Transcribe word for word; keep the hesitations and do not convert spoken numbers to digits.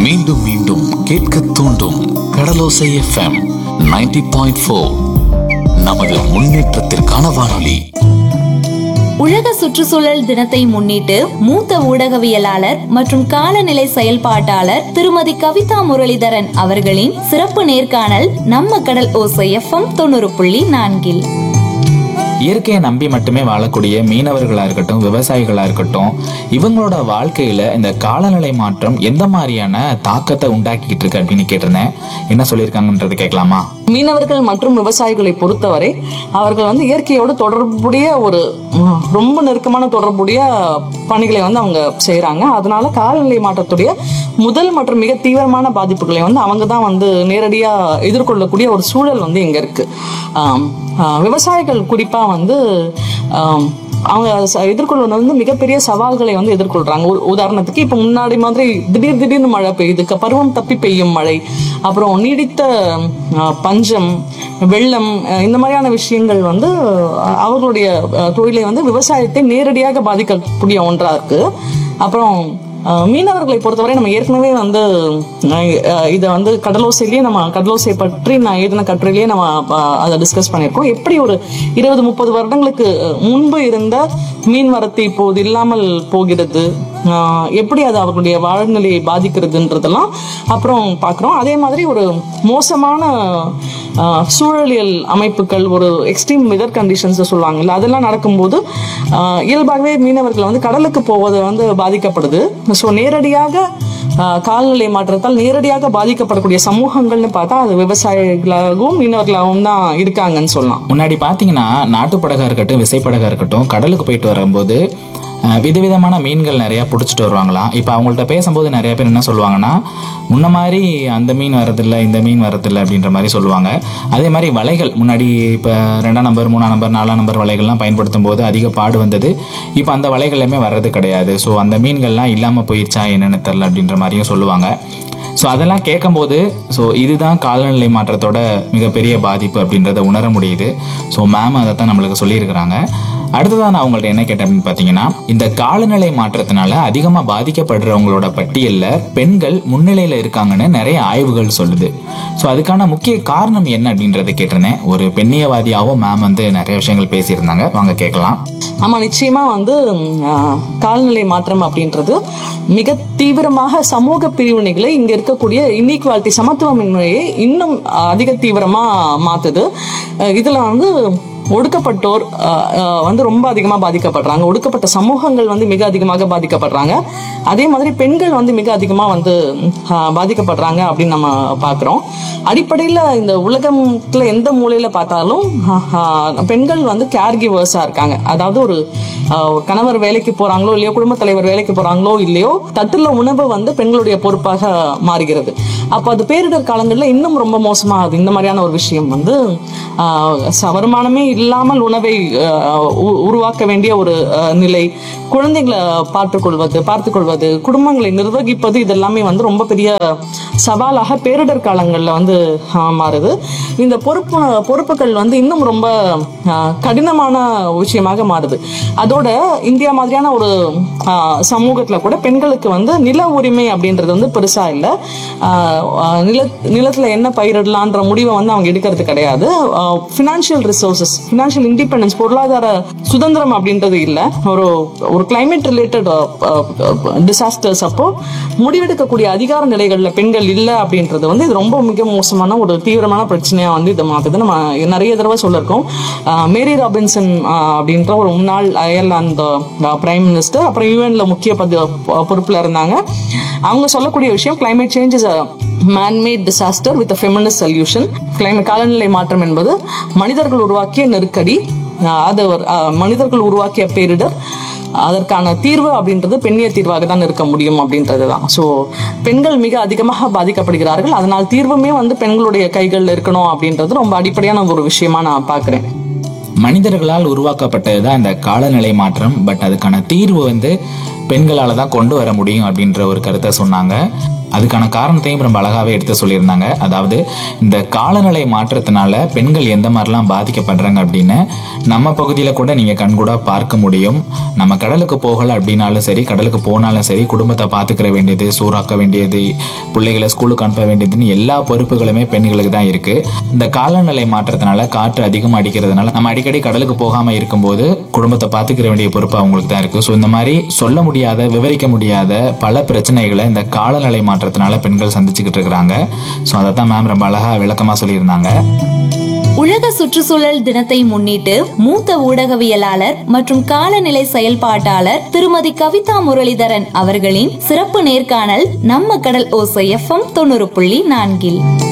மீண்டும் மீண்டும் கேட்க தூண்டும் கடலோசை எஃப்எம் நைன்டி பாயிண்ட் ஃபோர். நமது முன்னேற்றத்திற்கான வானொலி. உலக சுற்றுச்சூழல் தினத்தை முன்னிட்டு மூத்த ஊடகவியலாளர் மற்றும் காலநிலை செயல்பாட்டாளர் திருமதி கவிதா முரளிதரன் அவர்களின் சிறப்பு நேர்காணல் நம்ம கடல் ஓசை எஃப்எம் தொண்ணூறு புள்ளி நான்கில். இயற்கையை நம்பி மட்டுமே வாழக்கூடிய மீனவர்களா இருக்கட்டும், விவசாயிகளா இருக்கட்டும், இவங்களோட வாழ்க்கையில இந்த காலநிலை மாற்றம் எந்த மாதிரியான தாக்கத்தை உண்டாக்கிட்டு இருக்கு அப்படின்னு கேட்டிருந்தேன். என்ன சொல்லியிருக்காங்கன்றது கேட்கலாமா? மீனவர்கள் மற்றும் விவசாயிகளை பொறுத்தவரை அவர்கள் வந்து இயற்கையோடு தொடர்புடைய ஒரு ரொம்ப நெருக்கமான தொடர்புடைய பணிகளை வந்து அவங்க செய்யறாங்க. அதனால காலநிலை மாற்றத்துடைய முதல் மற்றும் மிக தீவிரமான பாதிப்புகளை வந்து அவங்க தான் வந்து நேரடியா எதிர்கொள்ளக்கூடிய ஒரு சூழல் வந்து இங்க இருக்கு. ஆஹ் விவசாயிகள் குறிப்பா வந்து ஆஹ் அவங்க எதிர்கொள்வது வந்து மிகப்பெரிய சவால்களை வந்து எதிர்கொள்றாங்க. உதாரணத்துக்கு இப்ப முன்னாடி மாதிரி திடீர் திடீர்னு மழை பெய்யுது, பருவம் தப்பி பெய்யும் மழை, அப்புறம் நீடித்த பஞ்சம், வெள்ளம், இந்த மாதிரியான விஷயங்கள் வந்து அவர்களுடைய தொழிலை வந்து விவசாயத்தை நேரடியாக பாதிக்கக்கூடிய ஒன்றா இருக்கு. அப்புறம் மீனவர்களை பொறுத்தவரை நம்ம ஏற்கனவே வந்து இதை வந்து கடலோசையிலேயே நம்ம கடலோசை பற்றி நான் எழுதின கட்டுரையிலேயே நம்ம அதை டிஸ்கஸ் பண்ணியிருக்கோம். எப்படி ஒரு இருபது முப்பது வருடங்களுக்கு முன்பு இருந்த மீன் வரத்து இப்போது இல்லாமல் போகிறது, எப்படி அது அவர்களுடைய வாழ்நிலையை பாதிக்கிறதுன்றதெல்லாம் அப்புறம் பார்க்குறோம். அதே மாதிரி ஒரு மோசமான சூழலியல் அமைப்புகள், ஒரு எக்ஸ்ட்ரீம் வெதர் கண்டிஷன்ஸ் சொல்லுவாங்கல்ல, அதெல்லாம் நடக்கும்போது இயல்பாகவே மீனவர்கள் வந்து கடலுக்கு போவது வந்து பாதிக்கப்படுது. ஸோ நேரடியாக காலநிலை மாற்றத்தால் நேரடியாக பாதிக்கப்படக்கூடிய சமூகங்கள்னு பார்த்தா அது விவசாயிகளாகவும் மீனவர்களாகவும் தான் இருக்காங்கன்னு சொல்லலாம். முன்னாடி பார்த்தீங்கன்னா நாட்டுப்படகா இருக்கட்டும், விசைப்படகா இருக்கட்டும், கடலுக்கு போயிட்டு வரும்போது விதவிதமான மீன்கள் நிறையா பிடிச்சிட்டு வருவாங்களாம். இப்போ அவங்கள்ட்ட பேசும்போது நிறைய பேர் என்ன சொல்லுவாங்கன்னா, முன்ன மாதிரி அந்த மீன் வரதில்லை, இந்த மீன் வரதில்லை அப்படின்ற மாதிரி சொல்லுவாங்க. அதே மாதிரி வலைகள் முன்னாடி இப்போ ரெண்டாம் நம்பர், மூணாம் நம்பர், நாலாம் நம்பர் வலைகள்லாம் பயன்படுத்தும் போது அதிக பாடு வந்தது. இப்போ அந்த வலைகளுமே வர்றது கிடையாது. ஸோ அந்த மீன்கள்லாம் இல்லாமல் போயிடுச்சா என்னென்னு தெரில அப்படின்ற மாதிரியும் சொல்லுவாங்க. ஸோ அதெல்லாம் கேட்கும்போது ஸோ இதுதான் காலநிலை மாற்றத்தோட மிகப்பெரிய பாதிப்பு அப்படின்றத உணர முடியுது. ஸோ மேம் அதை தான் நம்மளுக்கு சொல்லியிருக்கிறாங்க. அடுத்ததான் நான் அவங்கள்ட்ட என்ன கேட்டேன் அப்படின்னு பார்த்தீங்கன்னா, இந்த காலநிலை மாற்றத்தினால அதிகமாக பாதிக்கப்படுறவங்களோட பட்டியலில் பெண்கள் முன்னிலையில் இருக்காங்கன்னு நிறைய ஆய்வுகள் சொல்லுது. ஸோ அதுக்கான முக்கிய காரணம் என்ன அப்படின்றத கேட்டிருந்தேன். ஒரு பெண்ணியவாதியாகவும் மேம் வந்து நிறைய விஷயங்கள் பேசியிருந்தாங்க. வாங்க கேட்கலாம். ஆமா, நிச்சயமா வந்து காலநிலை மாற்றம் அப்படின்றது மிக தீவிரமாக சமூக பிரிவினைகளை, இங்க இருக்கக்கூடிய இன்இக்வாலிட்டி, சமத்துவமின்மையை இன்னும் அதிக தீவிரமா மாத்துது. இதுல வந்து ஒடுக்கப்பட்டோர் வந்து ரொம்ப அதிகமா பாதிக்கப்படுறாங்க. ஒடுக்கப்பட்ட சமூகங்கள் வந்து மிக அதிகமாக பாதிக்கப்படுறாங்க. அதே மாதிரி பெண்கள் வந்து மிக அதிகமா வந்து பாதிக்கப்படுறாங்க அப்படின்னு நம்ம பாக்குறோம். அடிப்படையில இந்த உலகத்துல எந்த மூலையில பார்த்தாலும் பெண்கள் வந்து கேர் கிவர்ஸா இருக்காங்க. அதாவது ஒரு கணவர் வேலைக்கு போறாங்களோ இல்லையோ, குடும்ப தலைவர் வேலைக்கு போறாங்களோ இல்லையோ, தட்டுல உணவு வந்து பெண்களுடைய பொறுப்பாக மாறுகிறது. அப்ப அது பேரிடர் காலங்கள்ல இன்னும் ரொம்ப மோசமாகுது. இந்த மாதிரியான ஒரு விஷயம் வந்து வருமானமே இல்லாமல் உணவை உருவாக்க வேண்டிய ஒரு நிலை, குழந்தைகளை பார்த்துக்கொள்வது பார்த்துக்கொள்வது குடும்பங்களை நிர்வகிப்பது, இதெல்லாமே வந்து ரொம்ப பெரிய சவாலாக பேரிடர் காலங்கள்ல வந்து மாறுது. இந்த பொறுப்பு பொறுப்புகள் வந்து இன்னும் ரொம்ப கடினமான விஷயமாக மாறுது. அதோட இந்தியா மாதிரியான ஒரு சமூகத்துல கூட பெண்களுக்கு வந்து நில உரிமை அப்படின்றது வந்து பெருசா இல்லை. நில நிலத்துல என்ன பயிரிடலான்ற முடிவை வந்து அவங்க எடுக்கிறது கிடையாது. ஃபினான்ஷியல் ரிசோர்சஸ், ஃபினான்ஷியல் இண்டிபெண்டன்ஸ், பொருளாதார சுதந்திரம் அப்படின்றது இல்லை. ஒரு ஒரு கிளைமேட் ரிலேட்டட் டிசாஸ்டர்ஸ் அப்போ முடிவெடுக்கக்கூடிய அதிகார நிலைகள்ல பெண்கள் இல்லை அப்படின்றது வந்து இது ரொம்ப மிக மோசமான ஒரு தீவிரமான பிரச்சனையா வந்து இது மாத்துது. நம்ம நிறைய தடவை சொல்லிருக்கோம். மேரி ராபின்சன் அப்படின்ற ஒரு முன்னாள் அயர்லாந்து பிரைம் மினிஸ்டர், அப்புறம் யூஎன்ல முக்கிய பொறுப்புல இருந்தாங்க. அவங்க சொல்லக்கூடிய விஷயம், climate change is man-made disaster with a feminist solution. Climate காலநிலை மாற்றம் என்பது மனிதர்கள் உருவாக்கிய நெருக்கடி, அது மனிதர்கள் உருவாக்கிய பேரிடர், அதற்கான தீர்வு அப்படின்றது பெண்ணிய தீர்வாக தான் இருக்க முடியும் அப்படின்றது தான். ஸோ பெண்கள் மிக அதிகமாக பாதிக்கப்படுகிறார்கள். அதனால் தீர்வுமே வந்து பெண்களுடைய கைகளில் இருக்கணும் அப்படின்றது ரொம்ப அடிப்படையான ஒரு விஷயமா நான் பார்க்குறேன். மனிதர்களால் உருவாக்கப்பட்டது தான் இந்த காலநிலை மாற்றம். பட் அதுக்கான தீர்வு வந்து பெண்களால தான் கொண்டு வர முடியும் அப்படின்ற ஒரு கருத்தை சொன்னாங்க. அதுக்கான காரணத்தையும் ரொம்ப அழகாவே எடுத்து சொல்லியிருந்தாங்க. அதாவது இந்த காலநிலை மாற்றத்தினால பெண்கள் எந்த மாதிரிலாம் பாதிக்கப்படுறாங்க அப்படின்னு நம்ம பகுதியில் கூட நீங்கள் கண்கூட பார்க்க முடியும். நம்ம கடலுக்கு போகலை அப்படின்னாலும் சரி, கடலுக்கு போனாலும் சரி, குடும்பத்தை பார்த்துக்கிற வேண்டியது, சூறாக்க வேண்டியது, பிள்ளைகளை ஸ்கூலுக்கு அனுப்ப வேண்டியதுன்னு எல்லா பொறுப்புகளுமே பெண்களுக்கு தான் இருக்கு. இந்த காலநிலை மாற்றத்தினால காற்று அதிகமாக அடிக்கிறதுனால நம்ம அடிக்கடி கடலுக்கு போகாமல் இருக்கும்போது குடும்பத்தை பார்த்துக்கிற வேண்டிய பொறுப்பு அவங்களுக்கு தான் இருக்கு. ஸோ இந்த மாதிரி சொல்ல முடியாத, விவரிக்க முடியாத பல பிரச்சனைகளை இந்த காலநிலை மாற்ற பெண்கள் சந்திச்சுக்கிட்டு இருக்கிறாங்க. சோ அதை தான் மேம் ரொம்ப அழகா விளக்கமா சொல்லியிருந்தாங்க. உலக சுற்றுச்சூழல் தினத்தை முன்னிட்டு மூத்த ஊடகவியலாளர் மற்றும் காலநிலை செயல்பாட்டாளர் திருமதி கவிதா முரளிதரன் அவர்களின் சிறப்பு நேர்காணல் நம்ம கடல் ஓசை எஃப்எம் தொண்ணூறு புள்ளி நான்கில்.